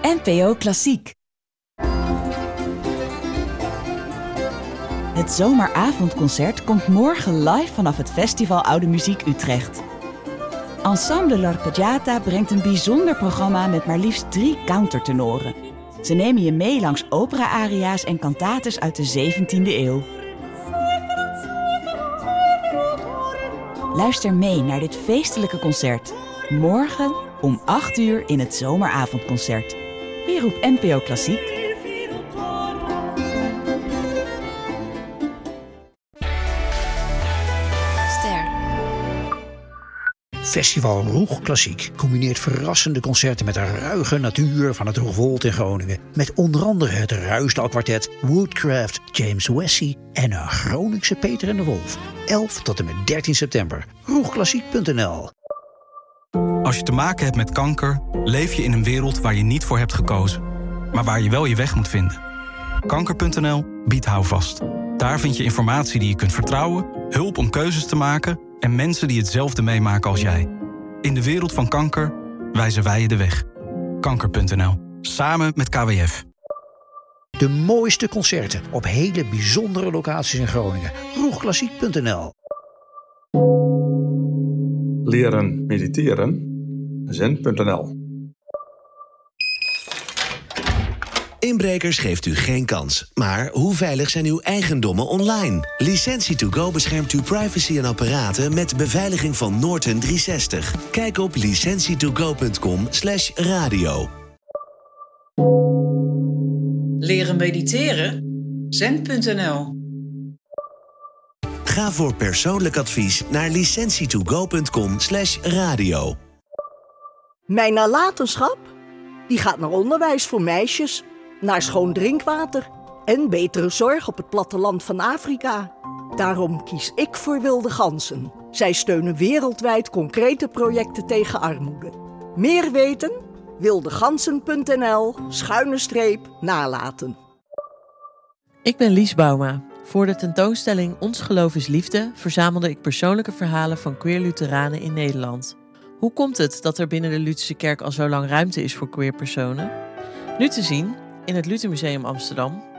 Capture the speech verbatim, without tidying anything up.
N P O Klassiek. Het zomeravondconcert komt morgen live vanaf het Festival Oude Muziek Utrecht. Ensemble L'Arpeggiata brengt een bijzonder programma met maar liefst drie countertenoren. Ze nemen je mee langs opera-aria's en cantates uit de zeventiende eeuw. Luister mee naar dit feestelijke concert. Morgen om acht uur in het zomeravondconcert. Hier roept N P O Klassiek. Festival Roeg Klassiek combineert verrassende concerten met de ruige natuur van het Roegwold in Groningen. Met onder andere het Ruisdaal-kwartet, Woodcraft, James Wessie en een Groningse Peter en de Wolf. elf tot en met dertien september. roegklassiek punt n l. Als je te maken hebt met kanker, leef je in een wereld waar je niet voor hebt gekozen. Maar waar je wel je weg moet vinden. kanker punt n l biedt houvast. Daar vind je informatie die je kunt vertrouwen, hulp om keuzes te maken en mensen die hetzelfde meemaken als jij. In de wereld van kanker wijzen wij je de weg. kanker punt n l. Samen met K W F. De mooiste concerten op hele bijzondere locaties in Groningen. roegklassiek punt n l. Leren mediteren. zen punt n l. Inbrekers geeft u geen kans. Maar hoe veilig zijn uw eigendommen online? Licentie to go beschermt uw privacy en apparaten met beveiliging van Norton driehonderdzestig. Kijk op licentie to go punt com slash radio. Leren mediteren? zen punt n l. Ga voor persoonlijk advies naar licentie to go punt com slash radio. Mijn nalatenschap? Die gaat naar onderwijs voor meisjes, naar schoon drinkwater en betere zorg op het platteland van Afrika. Daarom kies ik voor Wilde Ganzen. Zij steunen wereldwijd concrete projecten tegen armoede. Meer weten? wildegansen punt n l schuine streep nalaten. Ik ben Lies Bouma. Voor de tentoonstelling Ons Geloof is Liefde verzamelde ik persoonlijke verhalen van queer Lutheranen in Nederland. Hoe komt het dat er binnen de Lutherse kerk al zo lang ruimte is voor queer personen? Nu te zien in het Luthermuseum Amsterdam